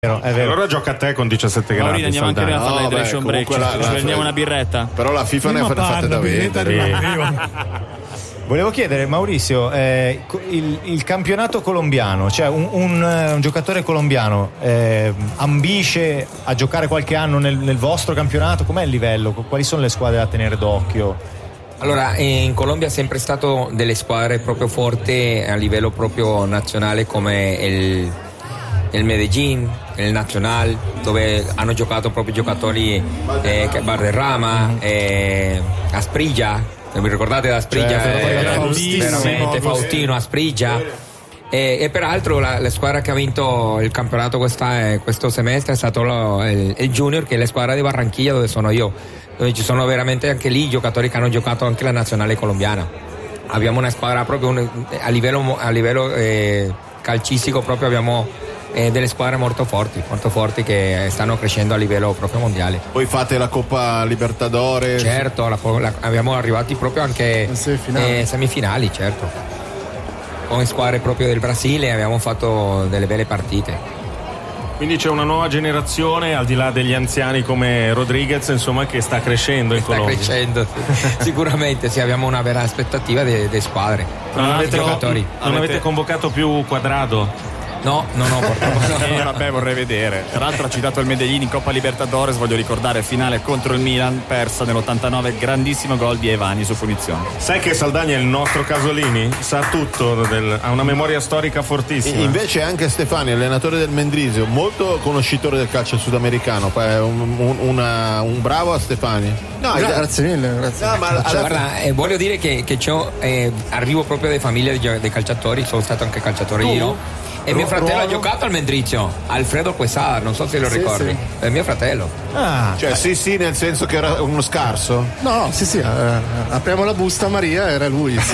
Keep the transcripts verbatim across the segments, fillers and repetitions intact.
È vero. Allora gioca a te con diciassette gradi. Maurino, andiamo anche noi a fare la hydration break. Ci prendiamo una birretta. Però la FIFA ne ha fatte da vendere. Volevo chiedere, Maurizio, eh, il, il campionato colombiano, cioè un, un, un giocatore colombiano eh, ambisce a giocare qualche anno nel, nel vostro campionato? Com'è il livello? Quali sono le squadre da tenere d'occhio? Allora, in Colombia è sempre stato delle squadre proprio forti a livello proprio nazionale, come il il Medellín, il Nacional, dove hanno giocato proprio giocatori eh, Valderrama, eh, Asprilla, vi ricordate da Asprilla? Cioè, eh, veramente Faustino, Asprilla. E, e peraltro la, la squadra che ha vinto il campionato questa, questo semestre è stato lo, il, il Junior, che è la squadra di Barranquilla dove sono io, dove ci sono veramente anche lì giocatori che hanno giocato anche la nazionale colombiana. Abbiamo una squadra proprio un, a livello, a livello eh, calcistico, proprio abbiamo Eh, delle squadre molto forti, molto forti che stanno crescendo a livello proprio mondiale. Poi fate la Coppa Libertadores. Certo, la, la, abbiamo arrivati proprio anche semifinali. Eh, semifinali, certo. Con squadre proprio del Brasile abbiamo fatto delle belle partite. Quindi c'è una nuova generazione, al di là degli anziani come Rodriguez, insomma, che sta crescendo in sta Colombia. Sta crescendo, sicuramente sì, abbiamo una vera aspettativa delle squadre. Non, ah, avete, giocatori. non avete convocato più Quadrado? No, no, no, purtroppo no. Eh, vabbè, vorrei vedere. Tra l'altro ha citato il Medellín in Coppa Libertadores, voglio ricordare finale contro il Milan, persa nell'ottantanove, grandissimo gol di Evani su punizione. Sai che Saldagna è il nostro Casolini? Sa tutto, del, ha una memoria storica fortissima. E invece anche Stefani, allenatore del Mendrisio, molto conoscitore del calcio sudamericano, un, un, una, un bravo a Stefani. No, Gra- grazie mille, grazie. No, ma cioè, guarda, eh, voglio dire che, che eh, arrivo proprio da famiglia dei, dei calciatori, sono stato anche calciatore tu? io. E mio fratello ha giocato al Mendrisio, Alfredo Quesada, non so se lo sì, ricordi. sì. È mio fratello. Ah, cioè sì sì, nel senso che era uno scarso? No, sì sì, eh, apriamo la busta, Maria, era lui, sì.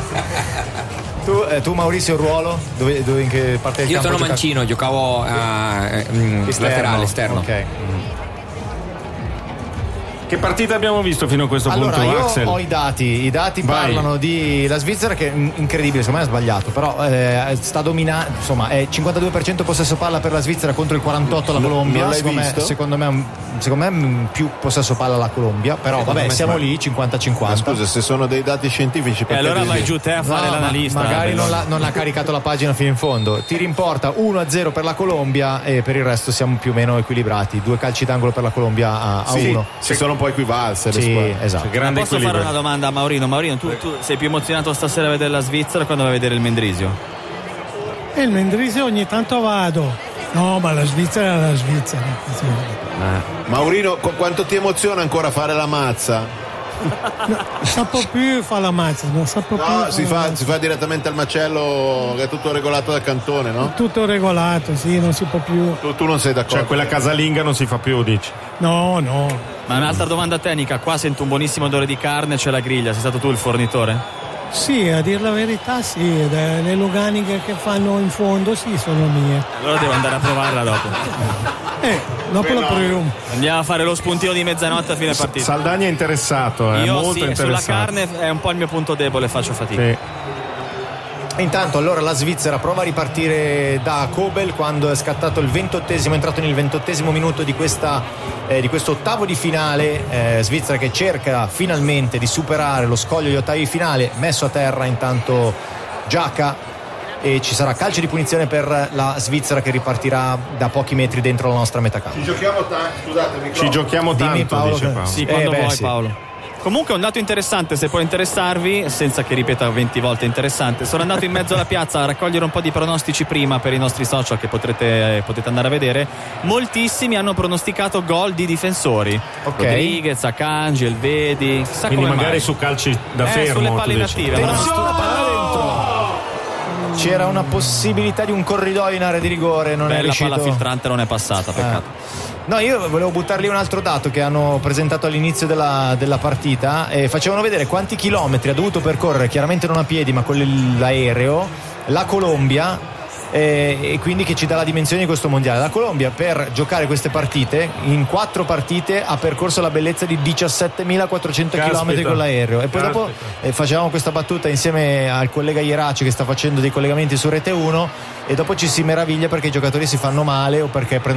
tu, eh, tu Maurizio, il ruolo? Dove, dove, in che parte del Io campo sono mancino, giocavo a eh, esterno. laterale, esterno. Ok. Che partita abbiamo visto fino a questo allora, punto, io Axel? ho i dati, i dati Vai. parlano di la Svizzera che è incredibile, secondo me ha sbagliato, però eh, sta dominando, insomma è cinquantadue per cento possesso palla per la Svizzera contro il quarantotto alla Colombia. Non l'hai secondo, visto? Me, secondo me secondo me più possesso palla alla Colombia, però Secondo vabbè siamo sì. lì cinquanta cinquanta. Scusa, se sono dei dati scientifici, E allora vai giù te a fare No, l'analista. ma magari però. non, l'ha, non ha caricato la pagina fino in fondo. Tiri in porta uno a zero per la Colombia e per il resto siamo più o meno equilibrati. Due calci d'angolo per la Colombia a, a sì, uno. si sono un po' equivalse le Sì, squadre. esatto. C'è grande Posso equilibrio. fare una domanda a Maurino? Maurino, tu, tu sei più emozionato stasera a vedere la Svizzera o quando vai a vedere il Mendrisio? E il Mendrisio ogni tanto vado. No, ma la Svizzera è la Svizzera. Maurino, con quanto ti emoziona ancora fare la mazza? No, sapo più fa la mazza, non sapo più. No, si la fa, mazza. si fa direttamente al macello, che è tutto regolato dal cantone, no? Tutto regolato, sì, non si può più. Tu, tu non sei d'accordo? Cioè quella casalinga non si fa più, dici? No, no. Ma un'altra domanda tecnica, qua sento un buonissimo odore di carne, c'è la griglia, sei stato tu il fornitore? Sì, a dire la verità sì, le loganiche che fanno in fondo sì, sono mie. Allora devo andare a provarla dopo. Eh, dopo la proviamo. Andiamo a fare lo spuntino di mezzanotte a fine partita. Saldagna è interessato, è Io molto sì, interessato. sulla carne è un po' il mio punto debole, faccio fatica. Sì. Intanto allora la Svizzera prova a ripartire da Kobel quando è scattato il ventottesimo, è entrato nel ventottesimo minuto di, questa, eh, di questo ottavo di finale. eh, Svizzera che cerca finalmente di superare lo scoglio di ottavi di finale, messo a terra intanto Giaca e ci sarà calcio di punizione per la Svizzera che ripartirà da pochi metri dentro la nostra metà campo. Ci giochiamo tanto, scusate, Ci giochiamo tanto, Dimmi, Paolo, dice Paolo. Sì, quando Eh, beh, vuoi sì. Paolo. Comunque un dato interessante, se può interessarvi, senza che ripeta venti volte interessante, sono andato in mezzo alla piazza a raccogliere un po' di pronostici prima per i nostri social che potrete, eh, potete andare a vedere. Moltissimi hanno pronosticato gol di difensori, Ok. Rodriguez, Akanji, Elvedi, chissà Quindi come magari mai. su calci da eh, fermo. sulle tu palle dici. inattive, ma una palla dentro. C'era una possibilità di un corridoio in area di rigore, non è Bella riuscito. palla filtrante, non è passata, peccato. No, io volevo buttar lì un altro dato che hanno presentato all'inizio della, della partita e facevano vedere quanti chilometri ha dovuto percorrere, chiaramente non a piedi ma con l'aereo, la Colombia, eh, e quindi che ci dà la dimensione di questo mondiale. La Colombia per giocare queste partite in quattro partite ha percorso la bellezza di diciassettemilaquattrocento chilometri con l'aereo e poi Caspita. dopo eh, facevamo questa battuta insieme al collega Ieraci che sta facendo dei collegamenti su Rete uno e dopo ci si meraviglia perché i giocatori si fanno male o perché prendono